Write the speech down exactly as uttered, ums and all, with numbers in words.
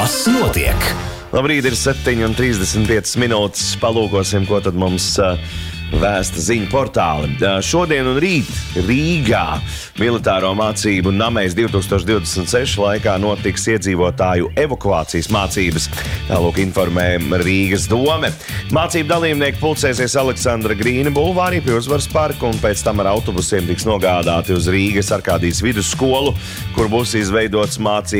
Kas notiek? Labrīt, ir septiņi un trīsdesmit piecas minūtes. Palūkosim, ko tad mums uh, vēsta ziņu portāli. Uh, šodien un rīt Rīgā militāro mācību namēs divi tūkstoši divdesmit seši laikā notiks iedzīvotāju evakuācijas mācības. Tālūk informē Rīgas dome. Mācību dalībnieki pulcēsies Aleksandra Grīna bulvārī pie Uzvaras parka un pēc tam ar autobusiem tiks nogādāti uz Rīgas Arkādijas vidusskolu, kur būs izveidots mācību